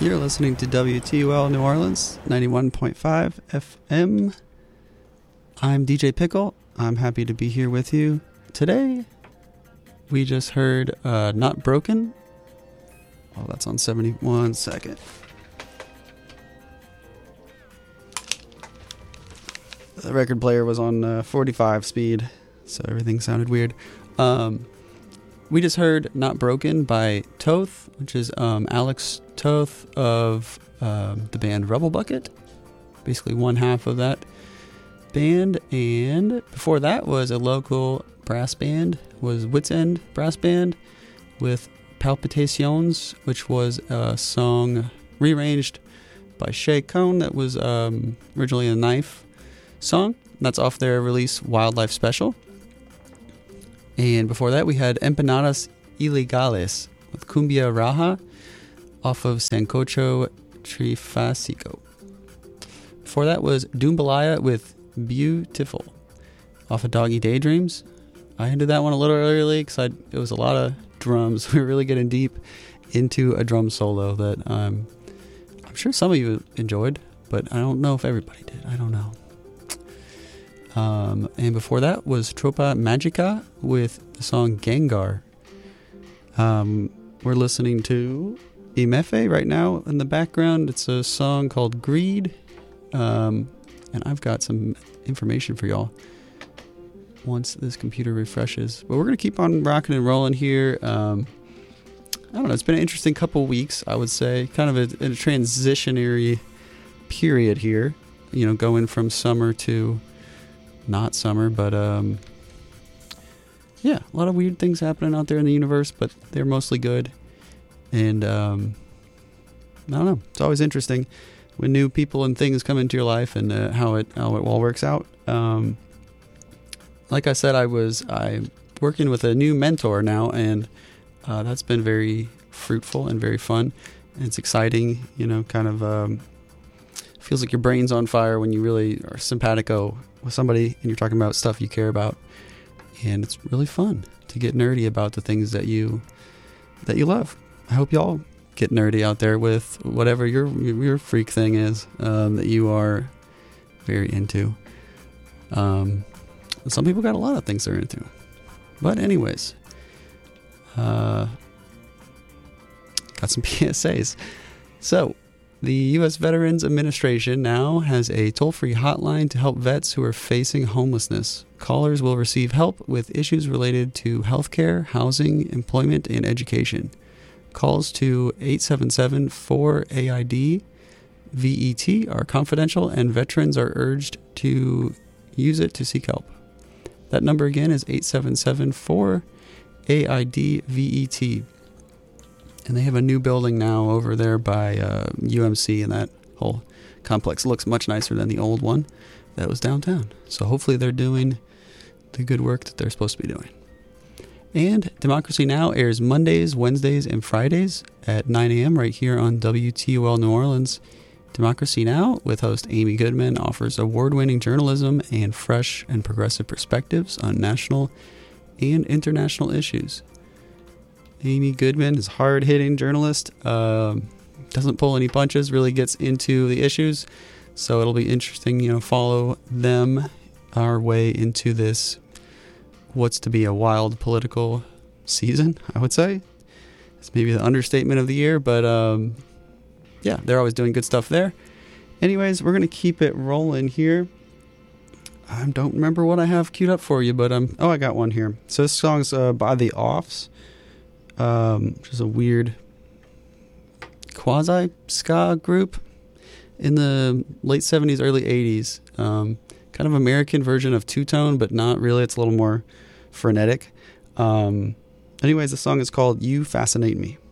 You're listening to WTUL New Orleans, 91.5 FM. I'm DJ Pickle. I'm happy to be here with you today. We just heard Not Broken. Oh, that's on 71 second. The record player was on 45 speed, so everything sounded weird. We just heard Not Broken by Toth, which is Alex Toth of the band Rebel Bucket. Basically one half of that band. And before that was a local brass band, was Wits End Brass Band with Palpitations, which was a song rearranged by Shay Cone that was originally a Knife song. That's off their release Wildlife Special. And before that we had Empanadas Ilegales with Cumbia Raja off of Sancocho Trifásico. Before that was Doombalaya with Beautiful off of Doggy Daydreams. I ended that one a little early because it was a lot of drums. We were really getting deep into a drum solo that I'm sure some of you enjoyed, but I don't know if everybody did. I don't know. And before that was Tropa Magica with the song Gengar. We're listening to Imefe right now in the background. It's a song called Greed. And I've got some information for y'all once this computer refreshes. But we're going to keep on rocking and rolling here. I don't know. It's been an interesting couple weeks, I would say. Kind of a transitionary period here. You know, going from summer to not summer, but yeah, a lot of weird things happening out there in the universe, but they're mostly good. And I don't know, it's always interesting when new people and things come into your life and how it all works out. Like I said, I'm working with a new mentor now, and that's been very fruitful and very fun. And it's exciting, you know, kind of feels like your brain's on fire when you really are simpatico with somebody and you're talking about stuff you care about. And it's really fun to get nerdy about the things that you love. I hope y'all get nerdy out there with whatever your freak thing is that you are very into. Some people got a lot of things they're into. But anyways, got some PSAs. So, the U.S. Veterans Administration now has a toll-free hotline to help vets who are facing homelessness. Callers will receive help with issues related to healthcare, housing, employment, and education. Calls to 877-4-AID-VET are confidential, and veterans are urged to use it to seek help. That number again is 877-4-AID-VET. And they have a new building now over there by UMC, and that whole complex looks much nicer than the old one that was downtown. So hopefully they're doing the good work that they're supposed to be doing. And Democracy Now! Airs Mondays, Wednesdays, and Fridays at 9 a.m. right here on WTUL New Orleans. Democracy Now! With host Amy Goodman offers award-winning journalism and fresh and progressive perspectives on national and international issues. Amy Goodman is a hard-hitting journalist, doesn't pull any punches, really gets into the issues. So it'll be interesting, you know, follow them our way into this, what's to be a wild political season, I would say. It's maybe the understatement of the year, but yeah, they're always doing good stuff there. Anyways, we're going to keep it rolling here. I don't remember what I have queued up for you, but I got one here. So this song's by The Offs. Which is a weird quasi-ska group in the late 70s, early 80s. Kind of American version of two-tone, but not really. It's a little more frenetic. Anyways, the song is called You Fascinate Me.